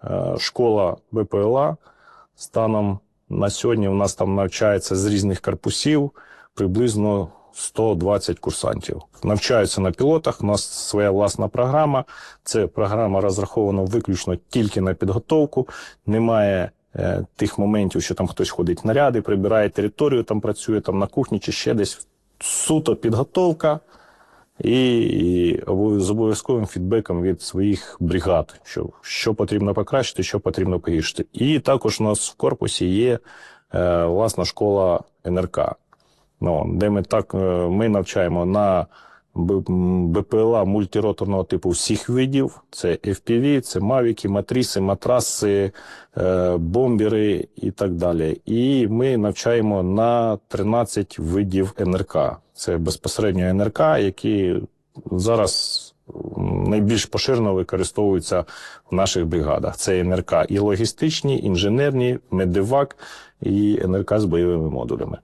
школа БПЛА. Станом на сьогодні у нас там навчається з різних корпусів приблизно 120 курсантів. Навчаються на пілотах, у нас своя власна програма. Це програма розрахована виключно тільки на підготовку. Немає тих моментів, що там хтось ходить в наряди, прибирає територію, там працює там на кухні чи ще десь. Суто підготовка і з обов'язковим фідбеком від своїх бригад, що потрібно покращити, що потрібно погіршити. І також у нас в корпусі є власна школа НРК, де ми навчаємо на БПЛА мультироторного типу всіх видів. Це FPV, це мавіки, матріси, матраси, бомбери і так далі. І ми навчаємо на 13 видів НРК. Це безпосередньо НРК, які зараз найбільш поширено використовуються в наших бригадах. Це НРК і логістичні, інженерні, медевак і НРК з бойовими модулями.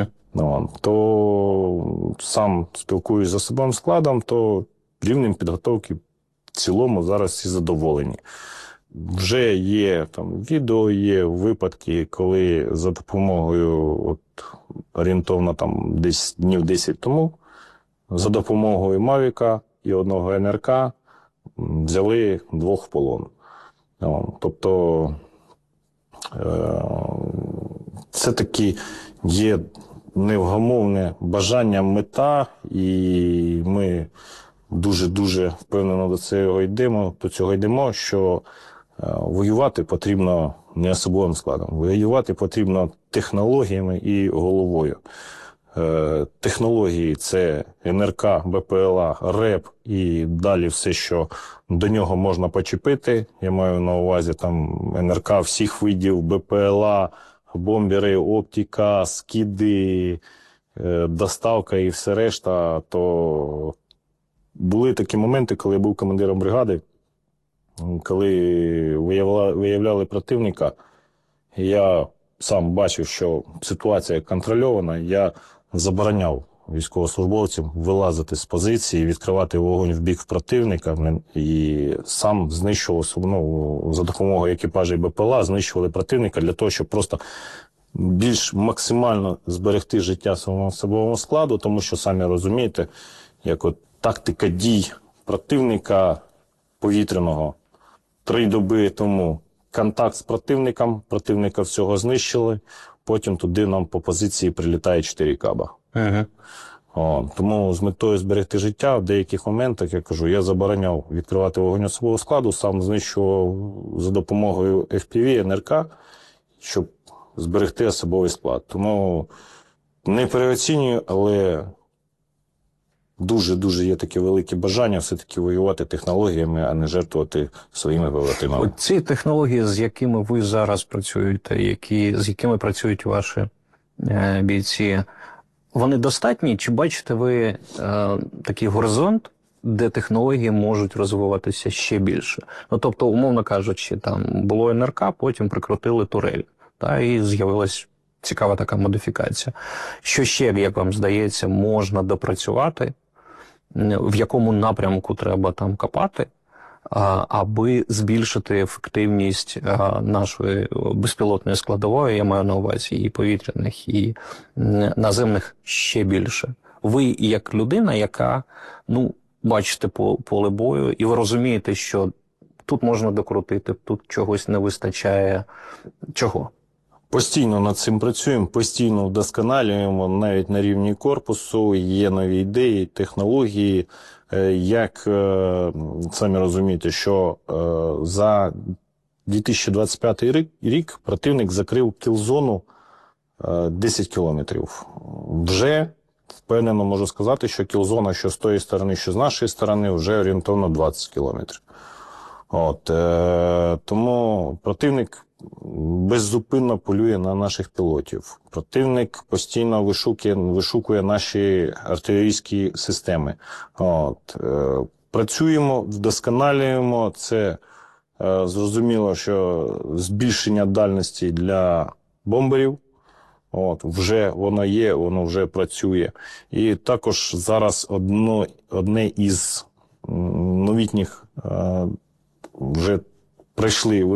То сам спілкуюсь з особовим складом, то рівнем підготовки в цілому зараз всі задоволені. Вже є відео, є випадки, коли за допомогою, орієнтовно десь днів 10 тому, за допомогою Мавіка і одного НРК взяли 2 в полон. Тобто це таки є невгамовне бажання, мета, і ми дуже-дуже впевнено до цього йдемо, що воювати потрібно не особовим складом. Воювати потрібно технологіями і головою. Технології – це НРК, БПЛА, РЕП і далі все, що до нього можна почепити. Я маю на увазі НРК всіх видів, БПЛА, бомбери, оптика, скиди, доставка і все решта. То були такі моменти, коли я був командиром бригади, коли виявляли противника, я сам бачив, що ситуація контрольована, я забороняв військовослужбовцям вилазити з позиції, відкривати вогонь в бік противника, і сам знищував, за допомогою екіпажів БПЛА, знищували противника для того, щоб просто більш максимально зберегти життя свого особового складу, тому що, самі розумієте, як тактика дій противника повітряного. 3 доби тому контакт з противником, противника всього знищили, потім туди нам по позиції прилітає 4 каба. Тому з метою зберегти життя в деяких моментах, я кажу, я забороняв відкривати вогонь особового складу, сам знищував за допомогою FPV, НРК, щоб зберегти особовий склад. Тому не переоцінюю, але дуже є таке велике бажання все-таки воювати технологіями, а не жертвувати своїми побратимами. Ці технології, з якими ви зараз працюєте, з якими працюють ваші бійці, вони достатні? Чи бачите ви такий горизонт, де технології можуть розвиватися ще більше? Тобто, умовно кажучи, було НРК, потім прикрутили турель, і з'явилась цікава така модифікація. Що ще, як вам здається, можна допрацювати? В якому напрямку треба копати, аби збільшити ефективність нашої безпілотної складової, я маю на увазі і повітряних, і наземних, ще більше. Ви як людина, яка, бачите поле бою, і ви розумієте, що тут можна докрутити, тут чогось не вистачає. Чого? Постійно над цим працюємо, постійно вдосконалюємо, навіть на рівні корпусу, є нові ідеї, технології. Як самі розумієте, що за 2025 рік противник закрив кіл-зону 10 кілометрів. Вже впевнено можу сказати, що кіл-зона, що з тої сторони, що з нашої сторони, вже орієнтовно 20 кілометрів. Тому противник беззупинно полює на наших пілотів. Противник постійно вишукує наші артилерійські системи. Працюємо, вдосконалюємо. Це зрозуміло, що збільшення дальності для бомберів. Вже воно є, воно вже працює. І також зараз одне із новітніх вже прийшли